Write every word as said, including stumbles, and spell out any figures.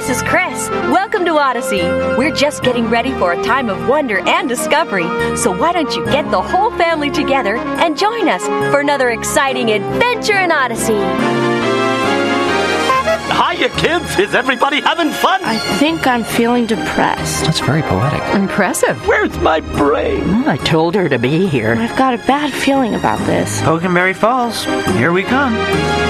is Chris. Welcome to Odyssey. We're just getting ready for a time of wonder and discovery. So why don't you get the whole family together and join us for another exciting adventure in Odyssey. Hiya, kids! Is everybody having fun? I think I'm feeling depressed. That's very poetic. Impressive. Where's my brain? I told her to be here. I've got a bad feeling about this. Pokenberry Falls, here we come.